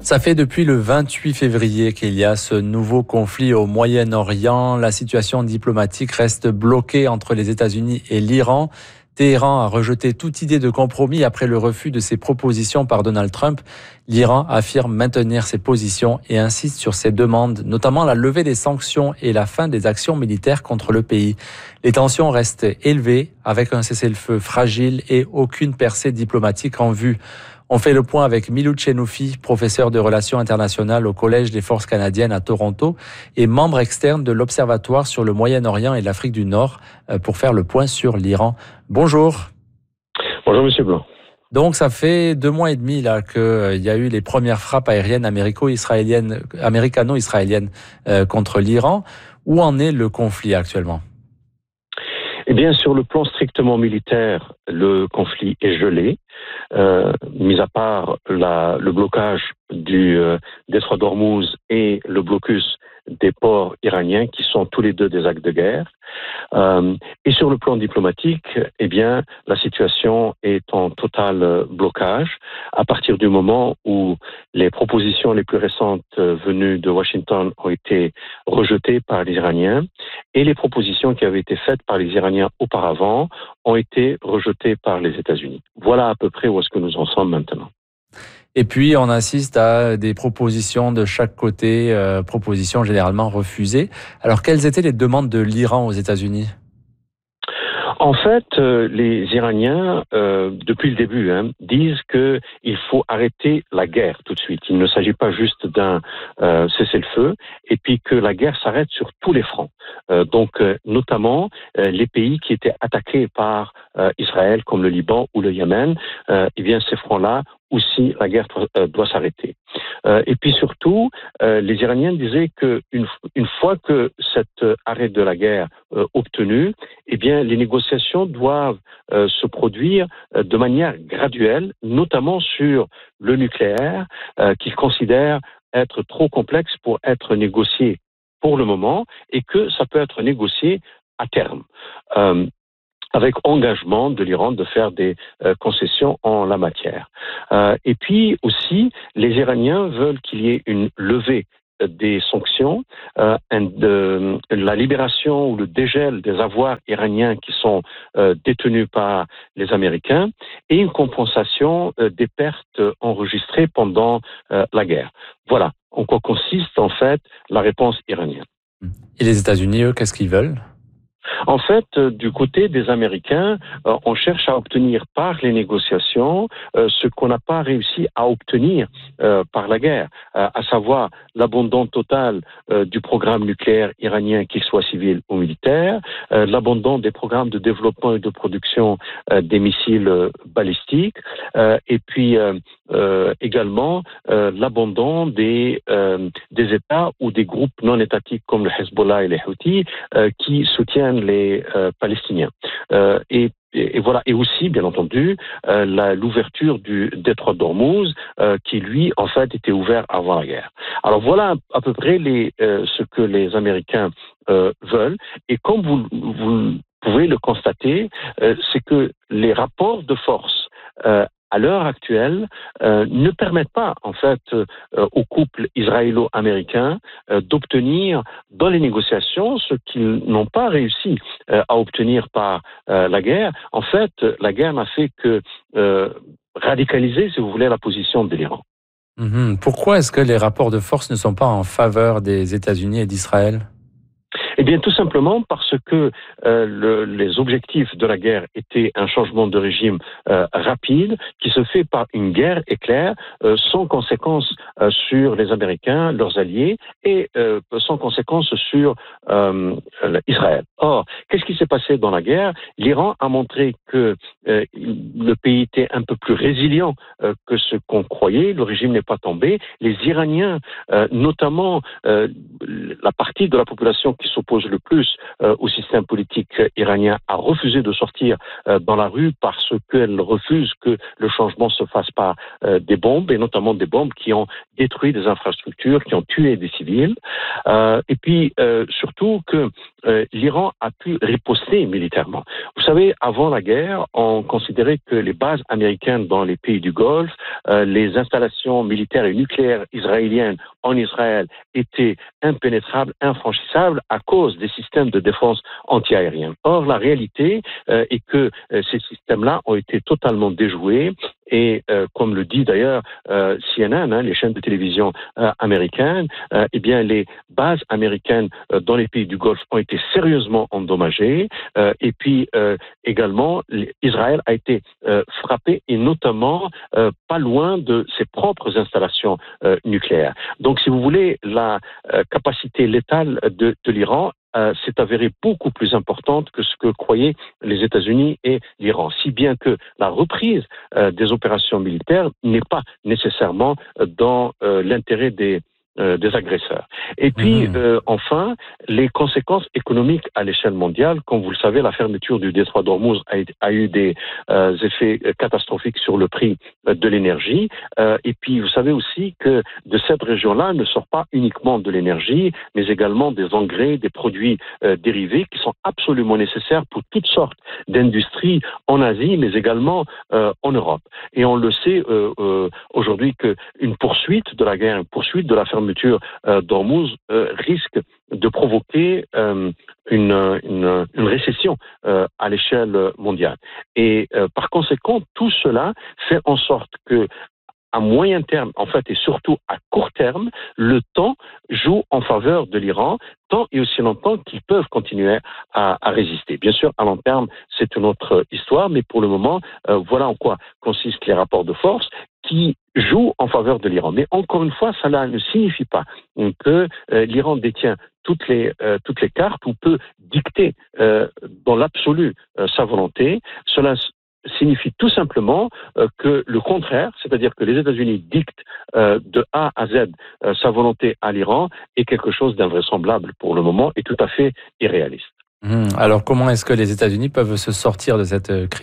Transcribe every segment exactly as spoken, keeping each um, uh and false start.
Ça fait depuis le vingt-huit février qu'il y a ce nouveau conflit au Moyen-Orient. La situation diplomatique reste bloquée entre les États-Unis et l'Iran. Téhéran a rejeté toute idée de compromis après le refus de ses propositions par Donald Trump. L'Iran affirme maintenir ses positions et insiste sur ses demandes, notamment la levée des sanctions et la fin des actions militaires contre le pays. Les tensions restent élevées avec un cessez-le-feu fragile et aucune percée diplomatique en vue. On fait le point avec Milou Tchenoufi, professeur de relations internationales au Collège des forces canadiennes à Toronto et membre externe de l'Observatoire sur le Moyen-Orient et l'Afrique du Nord, pour faire le point sur l'Iran. Bonjour. Bonjour Monsieur Blanc. Donc ça fait deux mois et demi là qu'il y a eu les premières frappes aériennes américo-israéliennes, américano-israéliennes euh, contre l'Iran. Où en est le conflit actuellement ? Eh bien, sur le plan strictement militaire, le conflit est gelé, euh, mis à part la, le blocage du euh, détroit d'Ormuz et le blocus des ports iraniens qui sont tous les deux des actes de guerre. Euh, et sur le plan diplomatique, eh bien, la situation est en total blocage à partir du moment où les propositions les plus récentes venues de Washington ont été rejetées par les Iraniens et les propositions qui avaient été faites par les Iraniens auparavant ont été rejetées par les États-Unis. Voilà à peu près où est-ce que nous en sommes maintenant. Et puis, on assiste à des propositions de chaque côté, euh, propositions généralement refusées. Alors, quelles étaient les demandes de l'Iran aux États-Unis ? En fait, euh, les Iraniens, euh, depuis le début, hein, disent qu'il faut arrêter la guerre tout de suite. Il ne s'agit pas juste d'un euh, cessez-le-feu, et puis que la guerre s'arrête sur tous les fronts. Euh, donc, euh, notamment euh, les pays qui étaient attaqués par euh, Israël, comme le Liban ou le Yémen, euh, eh bien ces fronts-là aussi la guerre doit, doit s'arrêter. Euh, et puis surtout, euh, les Iraniens disaient que une, une fois que cet arrêt de la guerre euh, obtenu, eh bien les négociations doivent euh, se produire euh, de manière graduelle, notamment sur le nucléaire, euh, qu'ils considèrent être trop complexe pour être négocié pour le moment, et que ça peut être négocié à terme. Euh, avec engagement de l'Iran de faire des euh, concessions en la matière. Euh, et puis aussi, les Iraniens veulent qu'il y ait une levée des sanctions, euh, de, la libération ou le dégel des avoirs iraniens qui sont euh, détenus par les Américains et une compensation euh, des pertes enregistrées pendant euh, la guerre. Voilà en quoi consiste en fait la réponse iranienne. Et les États-Unis, eux, qu'est-ce qu'ils veulent ? En fait, euh, du côté des Américains, euh, on cherche à obtenir par les négociations euh, ce qu'on n'a pas réussi à obtenir euh, par la guerre, euh, à savoir l'abandon total euh, du programme nucléaire iranien, qu'il soit civil ou militaire, euh, l'abandon des programmes de développement et de production euh, des missiles euh, balistiques, euh, et puis euh, euh, également euh, l'abandon des, euh, des États ou des groupes non étatiques comme le Hezbollah et les Houthis euh, qui soutiennent les euh, Palestiniens. Euh, et, et, et voilà. Et aussi, bien entendu, euh, la, l'ouverture du détroit d'Ormuz, euh, qui lui, en fait, était ouvert avant la guerre. Alors voilà à peu près les, euh, ce que les Américains euh, veulent. Et comme vous, vous pouvez le constater, euh, c'est que les rapports de force euh, à l'heure actuelle, euh, ne permettent pas, en fait, euh, au couple israélo-américain euh, d'obtenir dans les négociations ce qu'ils n'ont pas réussi euh, à obtenir par euh, la guerre. En fait, la guerre n'a fait que euh, radicaliser, si vous voulez, la position de l'Iran. Mmh. Pourquoi est-ce que les rapports de force ne sont pas en faveur des États-Unis et d'Israël ? Eh bien, tout simplement parce que euh, le, les objectifs de la guerre étaient un changement de régime euh, rapide qui se fait par une guerre éclair, euh, sans conséquence euh, sur les Américains, leurs alliés, et euh, sans conséquence sur euh, Israël. Or, qu'est-ce qui s'est passé dans la guerre ? L'Iran a montré que euh, le pays était un peu plus résilient euh, que ce qu'on croyait. Le régime n'est pas tombé. Les Iraniens, euh, notamment euh, la partie de la population qui s'oppose le plus euh, au système politique iranien, a refusé de sortir euh, dans la rue parce qu'elle refuse que le changement se fasse par euh, des bombes, et notamment des bombes qui ont détruit des infrastructures, qui ont tué des civils. Euh, et puis, euh, surtout que euh, l'Iran a pu riposter militairement. Vous savez, avant la guerre, on considérait que les bases américaines dans les pays du Golfe, euh, les installations militaires et nucléaires israéliennes en Israël étaient impénétrables, infranchissables à cause des systèmes de défense antiaérienne. Or, la réalité euh, est que euh, ces systèmes-là ont été totalement déjoués. Et euh, comme le dit d'ailleurs euh, C N N, hein, les chaînes de télévision euh, américaines, euh, eh bien les bases américaines euh, dans les pays du Golfe ont été sérieusement endommagées. Euh, et puis euh, également, Israël a été euh, frappé et notamment euh, pas loin de ses propres installations euh, nucléaires. Donc, si vous voulez, la euh, capacité létale de, de l'Iran Euh, s'est avérée beaucoup plus importante que ce que croyaient les États-Unis et l'Iran, si bien que la reprise euh, des opérations militaires n'est pas nécessairement dans euh, l'intérêt des euh, des agresseurs. Et puis, mmh. euh, enfin, les conséquences économiques à l'échelle mondiale, comme vous le savez, la fermeture du détroit d'Ormuz a, a eu des euh, effets catastrophiques sur le prix euh, de l'énergie. Euh, et puis, vous savez aussi que de cette région-là ne sort pas uniquement de l'énergie, mais également des engrais, des produits euh, dérivés qui sont absolument nécessaires pour toutes sortes d'industries en Asie, mais également euh, en Europe. Et on le sait euh, euh, aujourd'hui qu'une poursuite de la guerre, une poursuite de la fermeture Euh, d'Ormuz euh, risque de provoquer euh, une, une, une récession euh, à l'échelle mondiale. Et euh, par conséquent, tout cela fait en sorte que à moyen terme, en fait, et surtout à court terme, le temps joue en faveur de l'Iran, tant et aussi longtemps qu'ils peuvent continuer à, à résister. Bien sûr, à long terme, c'est une autre histoire, mais pour le moment, euh, voilà en quoi consistent les rapports de force qui jouent en faveur de l'Iran. Mais encore une fois, cela ne signifie pas que euh, l'Iran détient toutes les, euh, toutes les cartes ou peut dicter euh, dans l'absolu euh, sa volonté. Cela signifie tout simplement euh, que le contraire, c'est-à-dire que les États-Unis dictent euh, de A à Z euh, sa volonté à l'Iran, est quelque chose d'invraisemblable pour le moment et tout à fait irréaliste. Mmh. Alors comment est-ce que les États-Unis peuvent se sortir de cette crise-là ?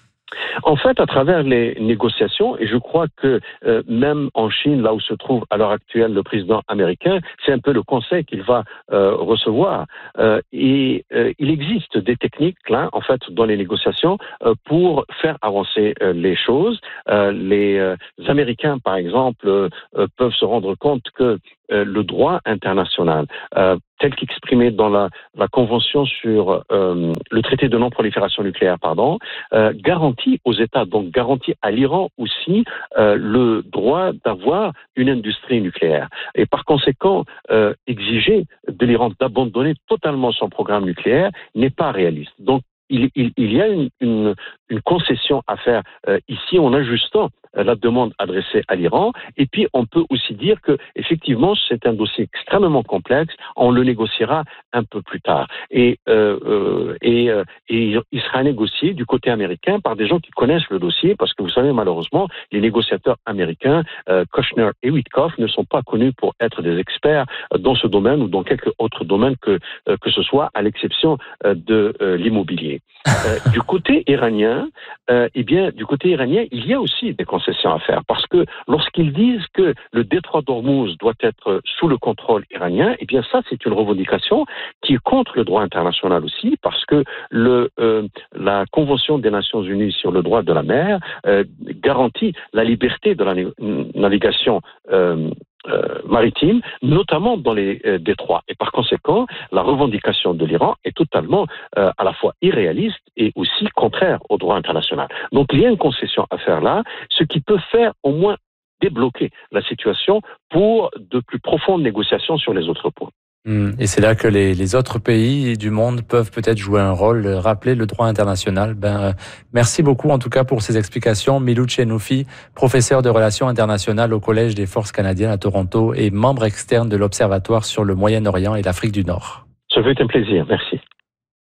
En fait, à travers les négociations, et je crois que euh, même en Chine, là où se trouve à l'heure actuelle le président américain, c'est un peu le conseil qu'il va euh, recevoir. Euh, et euh, il existe des techniques, là, en fait, dans les négociations, euh, pour faire avancer euh, les choses. Euh, les euh, Américains, par exemple, euh, euh, peuvent se rendre compte que euh, le droit international, euh, tel qu'exprimé dans la, la Convention sur euh, le traité de non-prolifération nucléaire, pardon, euh, garantit aux États, donc garantit à l'Iran aussi euh, le droit d'avoir une industrie nucléaire. Et par conséquent, euh, exiger de l'Iran d'abandonner totalement son programme nucléaire n'est pas réaliste. Donc, il, il, il y a une, une, une concession à faire euh, ici en ajustant la demande adressée à l'Iran. Et puis, on peut aussi dire que, effectivement, c'est un dossier extrêmement complexe. On le négociera un peu plus tard. Et, euh, euh, et, euh, et il sera négocié du côté américain par des gens qui connaissent le dossier, parce que vous savez, malheureusement, les négociateurs américains, euh, Kushner et Witkoff, ne sont pas connus pour être des experts dans ce domaine ou dans quelque autre domaine que, euh, que ce soit, à l'exception euh, de euh, l'immobilier. Euh, du côté iranien, euh, eh bien, du côté iranien, il y a aussi des concessions à faire, parce que lorsqu'ils disent que le détroit d'Ormuz doit être sous le contrôle iranien, eh bien ça, c'est une revendication qui est contre le droit international aussi, parce que le, euh, la Convention des Nations Unies sur le droit de la mer euh, garantit la liberté de la navigation euh, Euh, maritime, notamment dans les euh, détroits. Et par conséquent, la revendication de l'Iran est totalement euh, à la fois irréaliste et aussi contraire au droit international. Donc il y a une concession à faire là, ce qui peut faire au moins débloquer la situation pour de plus profondes négociations sur les autres points. Et c'est là que les, les autres pays du monde peuvent peut-être jouer un rôle, rappeler le droit international. Ben, euh, merci beaucoup en tout cas pour ces explications. Milou Chenoufi, professeur de relations internationales au Collège des Forces canadiennes à Toronto et membre externe de l'Observatoire sur le Moyen-Orient et l'Afrique du Nord. Ça fait un plaisir, merci.